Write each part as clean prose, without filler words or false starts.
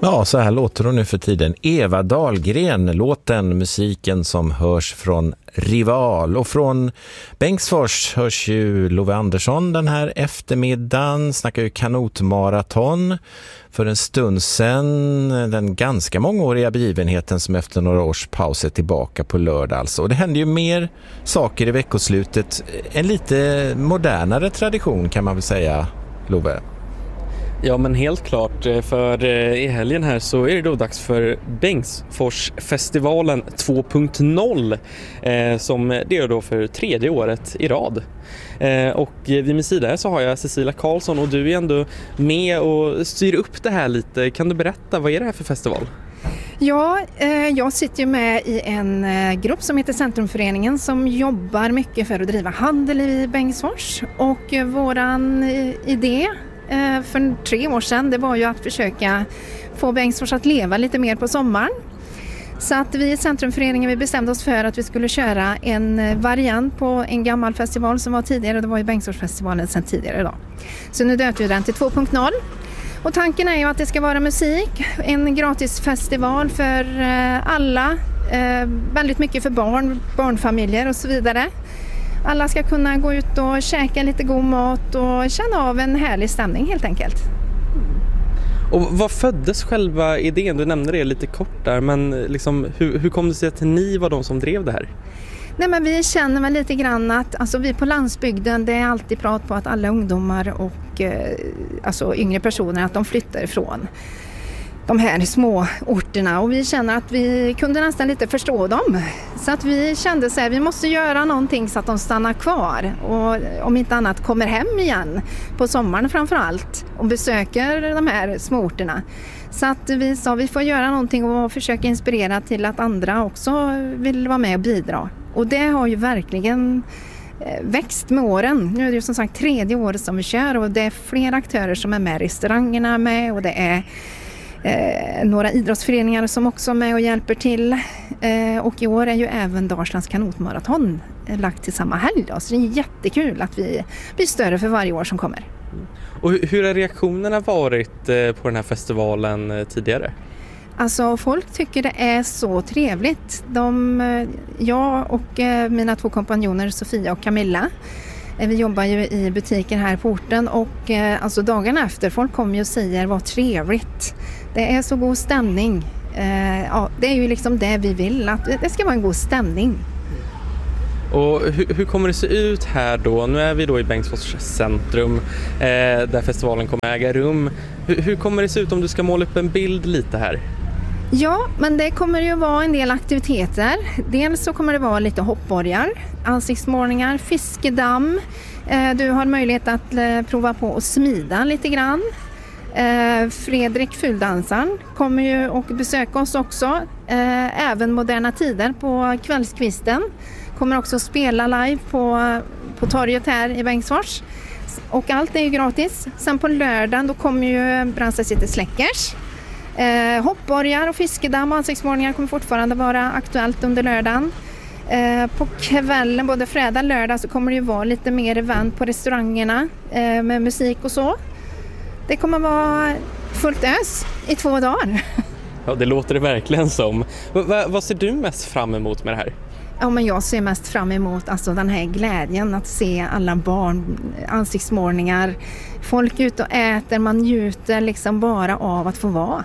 Ja, så här låter hon nu för tiden. Eva Dahlgren, låten, musiken som hörs från Rival. Och från Bengtsfors hörs ju Love Andersson den här eftermiddagen. Snackar ju kanotmaraton för en stund sedan. Den ganska mångåriga begivenheten som efter några års paus är tillbaka på lördag alltså. Och det händer ju mer saker i veckoslutet. En lite modernare tradition kan man väl säga, Love. Ja, men helt klart, för i helgen här så är det då dags för Bengtsforsfestivalen 2.0 som det är då för 3:e året i rad. Och vid min sida här så har jag Cecilia Karlsson och du är ändå med och styr upp det här lite. Kan du berätta, vad är det här för festival? Ja, jag sitter ju med i en grupp som heter Centrumföreningen som jobbar mycket för att driva handel i Bengtsfors. Och våran idé för 3 år sedan, det var ju att försöka få Bengtsfors att leva lite mer på sommaren. Så att vi i Centrumföreningen vi bestämde oss för att vi skulle köra en variant på en gammal festival som var tidigare. Det var ju Bengtsforsfestivalen sedan tidigare då. Så nu döpte vi den till 2.0. Och tanken är ju att det ska vara musik, en gratis festival för alla, väldigt mycket för barnfamiljer och så vidare. Alla ska kunna gå ut och käka lite god mat och känna av en härlig stämning helt enkelt. Och vad föddes själva idén? Du nämnde det lite kort där, men liksom, hur kom det sig att ni var de som drev det här? Nej, men vi känner väl lite grann att alltså, vi på landsbygden, det är alltid prat på att alla ungdomar och alltså, yngre personer att de flyttar ifrån de här små orterna, och vi känner att vi kunde nästan lite förstå dem. Så att vi kände så här, vi måste göra någonting så att de stannar kvar och om inte annat kommer hem igen på sommaren framförallt och besöker de här små orterna. Så att vi sa vi får göra någonting och försöka inspirera till att andra också vill vara med och bidra. Och det har ju verkligen växt med åren. Nu är det ju som sagt 3:e året som vi kör och det är fler aktörer som är med, restaurangerna med och det är några idrottsföreningar som också är med och hjälper till. Och i år är ju även Dalslands kanotmaraton lagt till samma helg då. Så det är jättekul att vi blir större för varje år som kommer. Och hur har reaktionerna varit på den här festivalen tidigare? Alltså folk tycker det är så trevligt. Jag och mina 2 kompanjoner Sofia och Camilla, vi jobbar ju i butiken här på orten och alltså dagarna efter folk kommer ju och säger vad trevligt. Det är så god stämning. Ja, det är ju liksom det vi vill, att det ska vara en god stämning. Och hur kommer det se ut här då? Nu är vi då i Bengtsfors centrum där festivalen kommer äga rum. Hur kommer det se ut om du ska måla upp en bild lite här? Ja, men det kommer ju vara en del aktiviteter. Dels så kommer det vara lite hoppborgar, ansiktsmålningar, fiskedamm. Du har möjlighet att prova på att smida lite grann. Fredrik Fuldansan kommer ju och besöka oss också. Även Moderna Tider på kvällskvisten kommer också spela live på torget här i Bengtsfors. Och allt är ju gratis. Sen på lördagen då kommer ju Brandsta City Släckers. Hoppborgar och fiskedamm och ansiktsmålningar kommer fortfarande vara aktuellt under lördagen. På kvällen, både fredag och lördag, så kommer det ju vara lite mer event på restaurangerna med musik och så. Det kommer vara fullt ös i 2 dagar. Ja, det låter det verkligen som. Vad ser du mest fram emot med det här? Ja, men jag ser mest fram emot alltså den här glädjen att se alla barn, ansiktsmålningar, folk ute och äter, man njuter liksom bara av att få vara.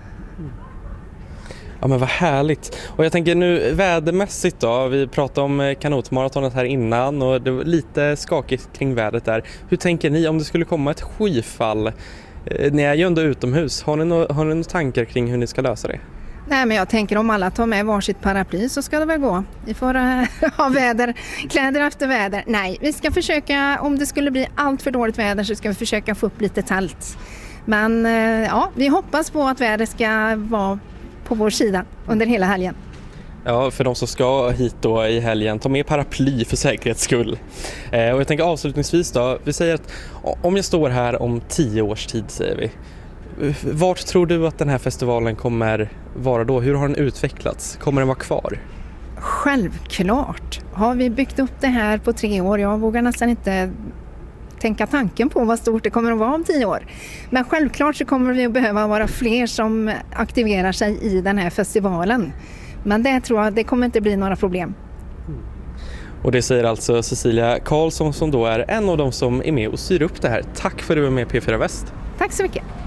Ja, men vad härligt. Och jag tänker nu vädermässigt då, vi pratade om kanotmaratonet här innan och det var lite skakigt kring vädret där. Hur tänker ni om det skulle komma ett skyfall? Ni är ju ändå utomhus. Har ni några tankar kring hur ni ska lösa det? Nej, men jag tänker om alla tar med varsitt paraply så ska det väl gå. Vi får ha kläder efter väder. Nej, vi ska försöka, om det skulle bli allt för dåligt väder så ska vi försöka få upp lite tält. Men ja, vi hoppas på att vädret ska vara på vår sida under hela helgen. Ja, för de som ska hit då i helgen, ta med paraply för säkerhets skull. Och jag tänker avslutningsvis då, vi säger att om jag står här om 10 års tid säger vi. Vart tror du att den här festivalen kommer vara då? Hur har den utvecklats? Kommer den vara kvar? Självklart. Har vi byggt upp det här på 3 år? Jag vågar nästan inte tänka tanken på vad stort det kommer att vara om 10 år. Men självklart så kommer vi att behöva vara fler som aktiverar sig i den här festivalen. Men det tror jag, det kommer inte bli några problem. Och det säger alltså Cecilia Karlsson som då är en av de som är med och styr upp det här. Tack för att du var med P4 Väst. Tack så mycket.